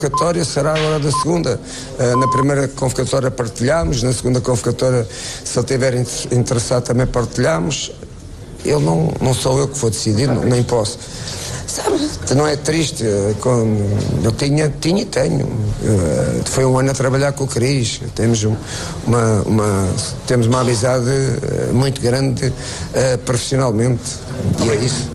convocatória será agora da segunda. Na primeira convocatória partilhamos, na segunda convocatória, se ele estiver interessado, também partilhamos. Eu não sou eu que vou decidir, nem posso. Sabe, não é triste? Eu tinha e tenho. Foi um ano a trabalhar com o Cris. Temos uma amizade muito grande profesionalmente. E é isso.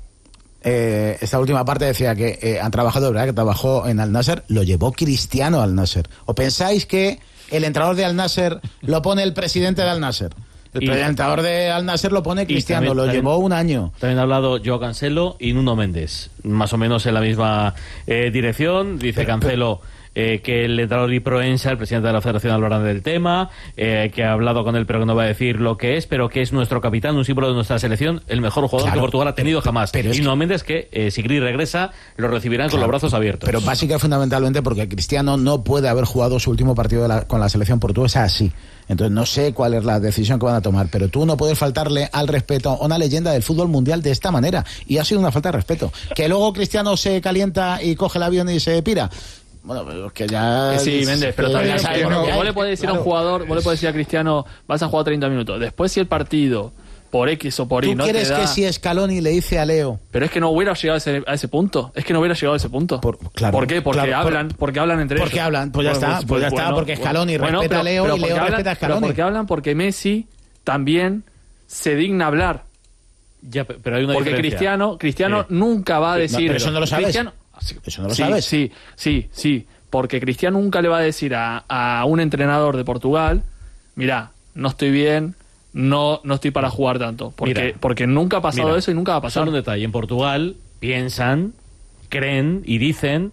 Esta última parte decía que han trabajado, ¿verdad? Que trabajó en Al Nassr, lo llevó Cristiano al Nassr. ¿O pensáis que el entrenador de Al Nassr lo pone el presidente de Al Nassr? El entrenador de Al Nassr lo pone Cristiano, lo llevó un año. También ha hablado Joao Cancelo y Nuno Méndez, más o menos en la misma dirección. Dice Cancelo que el entrenador Di Proença, el presidente de la Federación, hablará del tema, que ha hablado con él pero que no va a decir lo que es, pero que es nuestro capitán, un símbolo de nuestra selección, el mejor jugador que Portugal ha tenido jamás. Y Nuno Méndez que si Cris regresa lo recibirán con los brazos abiertos. Pero básicamente fundamentalmente porque Cristiano no puede haber jugado su último partido con la selección portuguesa así. Entonces no sé cuál es la decisión que van a tomar, pero tú no puedes faltarle al respeto a una leyenda del fútbol mundial de esta manera, y ha sido una falta de respeto. Que luego Cristiano se calienta y coge el avión y se pira. Bueno, pero que ya... Que sí, Méndez, pero todavía sabes. Vos le podés decir a un jugador, vos le podés decir a Cristiano, vas a jugar 30 minutos. Después si el partido, por X o por Y, no te da... ¿Tú quieres que si Scaloni le dice a Leo... Pero es que no hubiera llegado a ese punto. Es que no hubiera llegado a ese punto. Claro, ¿por qué? Porque hablan entre ellos. Porque hablan, pues ya está, porque Scaloni respeta a Leo y Leo respeta a Scaloni. Pero porque hablan porque Messi también se digna hablar. Ya, pero hay una porque diferencia. Cristiano nunca va a decir... No, pero eso no lo sabes. Eso no lo sabes. Sí. Porque Cristiano nunca le va a decir a un entrenador de Portugal, mira, no estoy bien, no estoy para jugar tanto. Porque nunca ha pasado eso y nunca va a pasar. Solo un detalle. En Portugal piensan, creen y dicen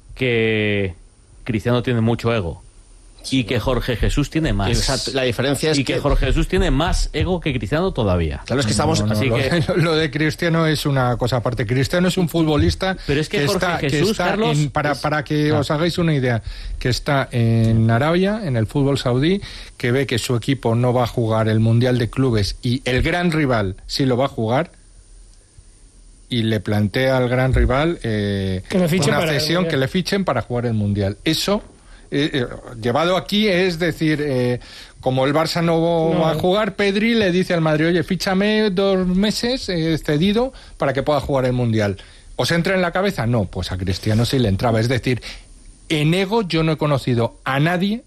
que Cristiano tiene mucho ego. Y que Jorge Jesús tiene más. Exacto. La diferencia es que Jorge Jesús tiene más ego que Cristiano todavía. Claro, es que estamos... Lo de Cristiano es una cosa aparte. Cristiano es un futbolista pero es que Jorge Jesús, Carlos, para que os hagáis una idea, que está en Arabia, en el fútbol saudí, que ve que su equipo no va a jugar el Mundial de Clubes y el gran rival sí lo va a jugar, y le plantea al gran rival una cesión, que le fichen para jugar el Mundial. Eso... llevado aquí es decir, como el Barça no va a jugar, Pedri le dice al Madrid, oye, fíchame 2 meses cedido para que pueda jugar el Mundial. ¿Os entra en la cabeza? No, pues a Cristiano sí le entraba. Es decir, en ego yo no he conocido a nadie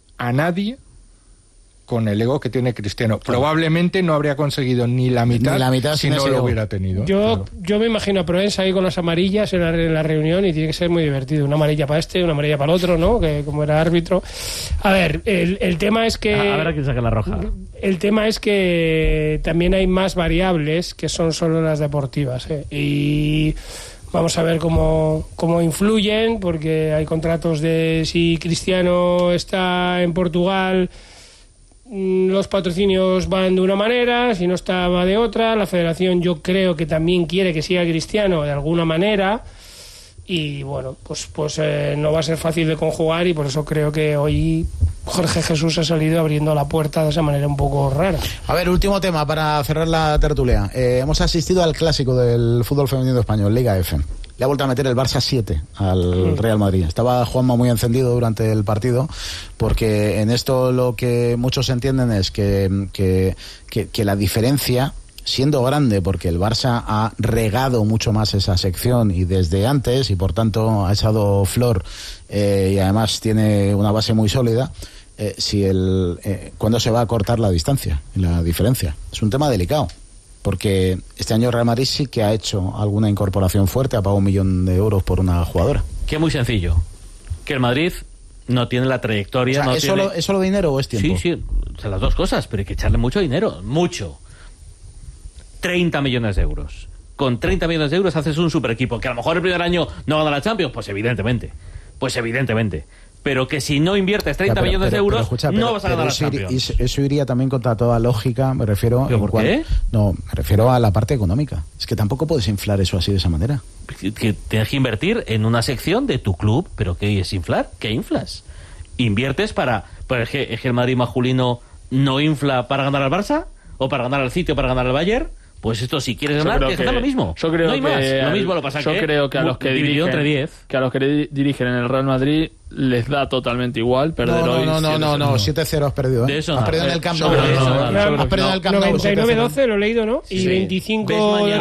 con el ego que tiene Cristiano. Probablemente no habría conseguido ni la mitad si no lo hubiera tenido. Yo me imagino a Proença ahí con las amarillas en la reunión, y tiene que ser muy divertido. Una amarilla para una amarilla para el otro, ¿no? Que como era árbitro. A ver, el tema es que... A ver a quién saca la roja. El tema es que también hay más variables que son solo las deportivas, y... Vamos a ver cómo influyen, porque hay contratos de si Cristiano está en Portugal, los patrocinios van de una manera, si no está va de otra. La federación yo creo que también quiere que siga Cristiano de alguna manera, y bueno, pues no va a ser fácil de conjugar, y por eso creo que hoy Jorge Jesús ha salido abriendo la puerta de esa manera un poco rara. A ver, último tema para cerrar la tertulia. Hemos asistido al clásico del fútbol femenino español, Liga F. Le ha vuelto a meter el Barça 7 al Real Madrid. Estaba Juanma muy encendido durante el partido, porque en esto lo que muchos entienden es que la diferencia, siendo grande, porque el Barça ha regado mucho más esa sección y desde antes, y por tanto ha echado flor, y además tiene una base muy sólida, ¿cuándo se va a cortar la distancia y la diferencia? Es un tema delicado, porque este año Real Madrid sí que ha hecho alguna incorporación fuerte, ha pagado 1 millón de euros por una jugadora. Que es muy sencillo, que el Madrid no tiene la trayectoria... O sea, ¿es solo dinero o es tiempo? Sí, o sea, las dos cosas, pero hay que echarle mucho dinero, mucho. 30 millones de euros. Con 30 millones de euros haces un super equipo. Que a lo mejor el primer año no gana la Champions, pues evidentemente. Pero que si no inviertes 30 millones de euros, no vas a ganar la Champions. Eso iría también contra toda lógica, me refiero... ¿Pero por qué? No, me refiero a la parte económica. Es que tampoco puedes inflar eso así de esa manera. Que tienes que invertir en una sección de tu club, pero ¿qué es inflar? ¿Qué inflas? Inviertes para... Pues es que el Madrid masculino no infla para ganar al Barça, o para ganar al City, o para ganar al Bayern. Pues esto, si quieres ganar, tienes que hacer lo mismo. Yo creo no hay que más. Lo mismo lo pasa yo creo que a los que dirigen, entre 10. que a los que dirigen en el Real Madrid les da totalmente igual perder hoy. No, 7-0 has perdido. De eso has perdido en el Camp Nou. Has perdido en el Camp Nou. 99-12 lo he leído, ¿no? Y Sí. 25